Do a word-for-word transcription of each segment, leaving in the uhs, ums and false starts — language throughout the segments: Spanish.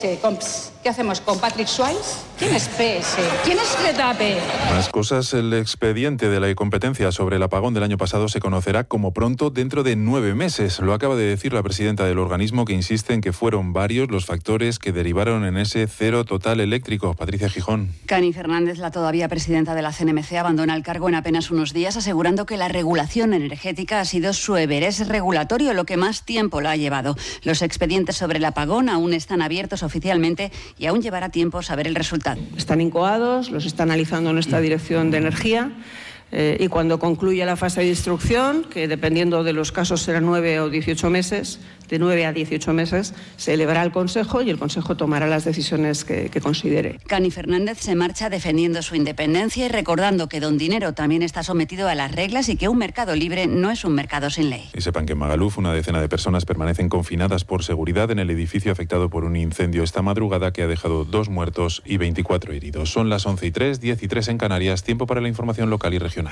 ¿Qué hacemos con Patrick Swayze? ¿Quién es P S? ¿Quién es Getafe? Más cosas, el expediente de la competencia sobre el apagón del año pasado se conocerá como pronto dentro de nueve meses. Lo acaba de decir la presidenta del organismo, que insiste en que fueron varios los factores que derivaron en ese cero total eléctrico. Patricia Gijón. Cani Fernández, la todavía presidenta de la C N M C, abandona el cargo en apenas unos días, asegurando que la regulación energética ha sido su everest regulatorio, lo que más tiempo la ha llevado. Los expedientes sobre el apagón aún están abiertos oficialmente y aún llevará tiempo saber el resultado. Están incoados, los está analizando nuestra Dirección de Energía eh, y cuando concluya la fase de instrucción, que dependiendo de los casos será nueve o dieciocho meses, de nueve a dieciocho meses, se elevará al Consejo y el Consejo tomará las decisiones que, que considere. Cani Fernández se marcha defendiendo su independencia y recordando que Don Dinero también está sometido a las reglas y que un mercado libre no es un mercado sin ley. Y sepan que en Magaluf una decena de personas permanecen confinadas por seguridad en el edificio afectado por un incendio esta madrugada que ha dejado dos muertos y veinticuatro heridos. Son las once y tres, diez y tres en Canarias, tiempo para la información local y regional.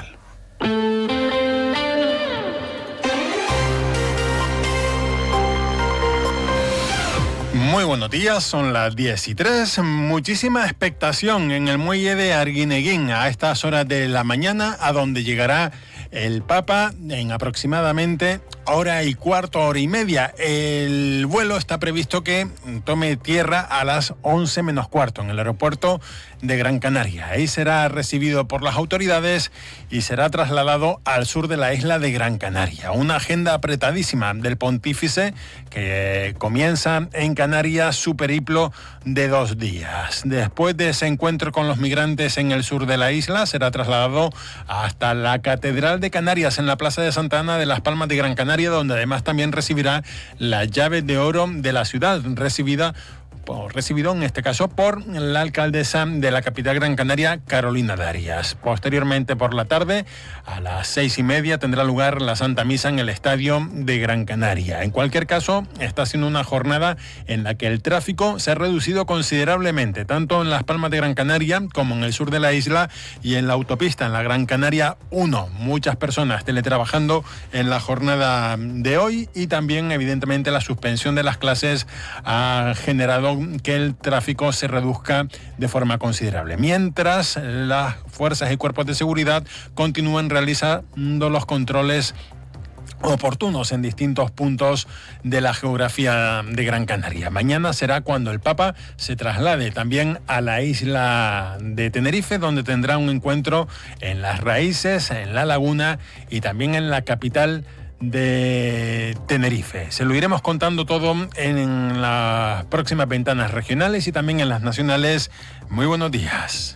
Muy buenos días, son las diez y tres. Muchísima expectación en el muelle de Arguineguín a estas horas de la mañana, a donde llegará el Papa en aproximadamente hora y cuarto, hora y media. El vuelo está previsto que tome tierra a las once menos cuarto en el aeropuerto de Gran Canaria. Ahí será recibido por las autoridades y será trasladado al sur de la isla de Gran Canaria. Una agenda apretadísima del pontífice que comienza en Canarias su periplo de dos días. Después de ese encuentro con los migrantes en el sur de la isla, será trasladado hasta la Catedral de Canarias en la Plaza de Santa Ana de las Palmas de Gran Canaria, donde además también recibirá la llave de oro de la ciudad, recibida recibido en este caso por la alcaldesa de la capital Gran Canaria, Carolina Darias. Posteriormente, por la tarde, a las seis y media, tendrá lugar la Santa Misa en el Estadio de Gran Canaria. En cualquier caso, está siendo una jornada en la que el tráfico se ha reducido considerablemente, tanto en las Palmas de Gran Canaria como en el sur de la isla y en la autopista, en la Gran Canaria uno. Muchas personas teletrabajando en la jornada de hoy y también, evidentemente, la suspensión de las clases ha generado que el tráfico se reduzca de forma considerable. Mientras, las fuerzas y cuerpos de seguridad continúan realizando los controles oportunos en distintos puntos de la geografía de Gran Canaria. Mañana será cuando el Papa se traslade también a la isla de Tenerife, donde tendrá un encuentro en Las Raíces, en La Laguna y también en la capital de Tenerife. Se lo iremos contando todo en las próximas ventanas regionales y también en las nacionales. Muy buenos días.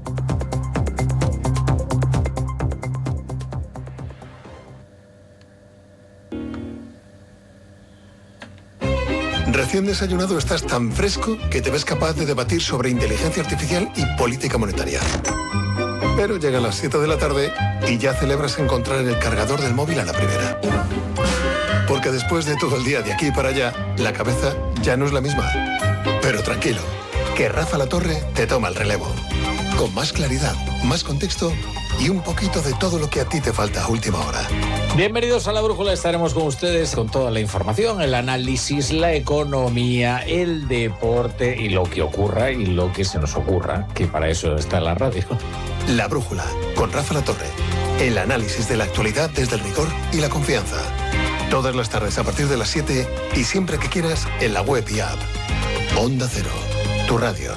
Recién desayunado estás tan fresco que te ves capaz de debatir sobre inteligencia artificial y política monetaria. Pero llegan las siete de la tarde y ya celebras encontrar el cargador del móvil a la primera. Porque después de todo el día de aquí para allá, la cabeza ya no es la misma. Pero tranquilo, que Rafa La Torre te toma el relevo. Con más claridad, más contexto y un poquito de todo lo que a ti te falta a última hora. Bienvenidos a La Brújula, estaremos con ustedes con toda la información, el análisis, la economía, el deporte y lo que ocurra y lo que se nos ocurra, que para eso está la radio. La Brújula, con Rafa La Torre. El análisis de la actualidad desde el rigor y la confianza. Todas las tardes a partir de las siete y siempre que quieras en la web y app. Onda Cero, tu radio.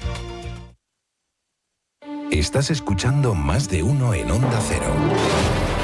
Estás escuchando Más de Uno en Onda Cero.